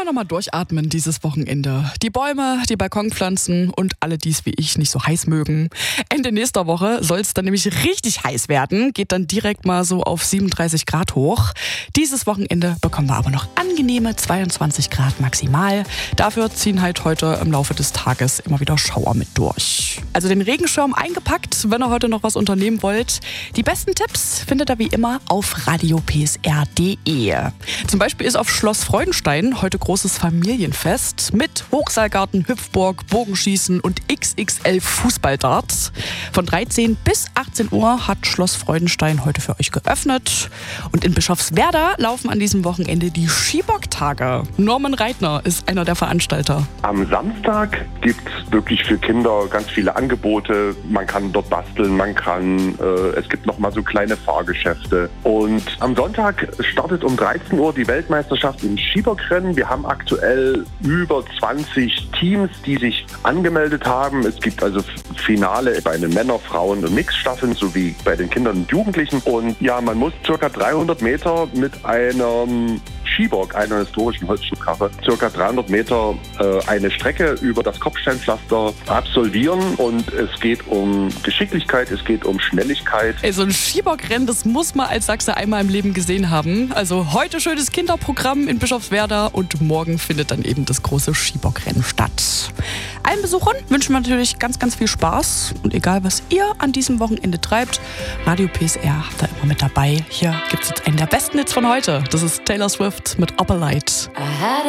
nochmal durchatmen dieses Wochenende. Die Bäume, die Balkonpflanzen und alle, die es wie ich nicht so heiß mögen. Ende nächster Woche soll es dann nämlich richtig heiß werden. Geht dann direkt mal so auf 37 Grad hoch. Dieses Wochenende bekommen wir aber noch angenehme 22 Grad maximal. Dafür ziehen halt heute im Laufe des Tages immer wieder Schauer mit durch. Also den Regenschirm eingepackt, wenn ihr heute noch was unternehmen wollt. Die besten Tipps findet ihr wie immer auf radiopsr.de. Zum Beispiel ist auf Schloss Freudenstein heute großes Familienfest mit Hochseilgarten, Hüpfburg, Bogenschießen und XXL Fußballdarts. Von 13 bis 18 Uhr hat Schloss Freudenstein heute für euch geöffnet. Und in Bischofswerda laufen an diesem Wochenende die Skibocktage. Norman Reitner ist einer der Veranstalter. Am Samstag gibt es wirklich für Kinder ganz viele Angebote. Man kann dort basteln, es gibt noch mal so kleine Fahrgeschäfte. Und am Sonntag startet um 13 Uhr die Weltmeisterschaft im Skibockrennen. Wir haben aktuell über 20 Teams, die sich angemeldet haben. Es gibt also Finale bei den Männer-, Frauen- und Mixstaffeln sowie bei den Kindern und Jugendlichen. Und ja, man muss ca. 300 Meter mit einem Skibock, einer historischen Holzschubkarre, ca. 300 Meter eine Strecke über das Kopfsteinpflaster absolvieren. Und es geht um Geschicklichkeit, es geht um Schnelligkeit. Ey, so ein Skibockrennen, das muss man als Sachse einmal im Leben gesehen haben. Also heute schönes Kinderprogramm in Bischofswerda und morgen findet dann eben das große Skibockrennen statt. Allen Besuchern wünschen wir natürlich ganz, ganz viel Spaß. Und egal, was ihr an diesem Wochenende treibt, Radio PSR habt ihr immer mit dabei. Hier gibt es jetzt einen der besten Hits von heute. Das ist Taylor Swift mit Upper Light.